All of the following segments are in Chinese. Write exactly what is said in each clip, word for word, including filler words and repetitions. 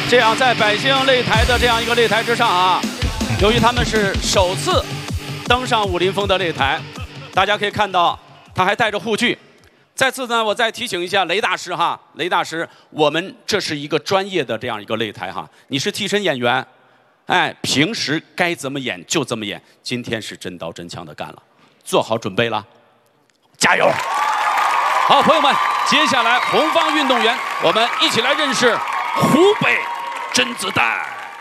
这样在百兴擂台的这样一个擂台之上啊，由于他们是首次登上武林风的擂台，大家可以看到他还带着护具。再次呢，我再提醒一下雷大师哈，雷大师，我们这是一个专业的这样一个擂台哈，你是替身演员，哎，平时该怎么演就怎么演，今天是真刀真枪的干了，做好准备了，加油！好，朋友们，接下来红方运动员，我们一起来认识湖北甄子丹。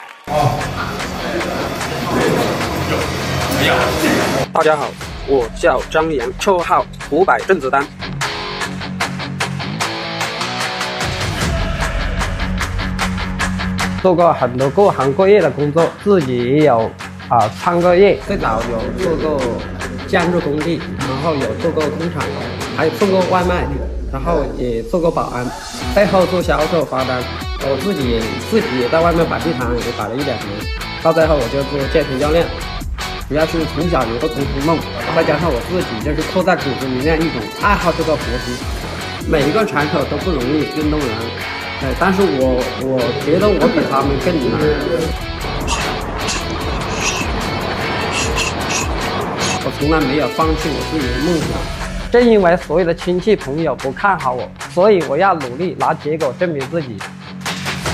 大家好，我叫张扬，绰号湖北甄子丹。做过很多各行各业的工作，自己也有啊创过业，最早有做过建筑工地，然后有做过工厂，还有做过外卖，然后也做过保安，背后做销售发单。我自己自己也在外面摆地摊，也摆了一两年，到最后我就做健身教练。主要是从小有个功夫梦，再加上我自己就是刻在骨子里面一种爱好这个搏击。每一个场口都不容易，运动员。哎，但是我我觉得我比他们更难。我从来没有放弃我自己的梦想。正因为所有的亲戚朋友不看好我，所以我要努力拿结果证明自己。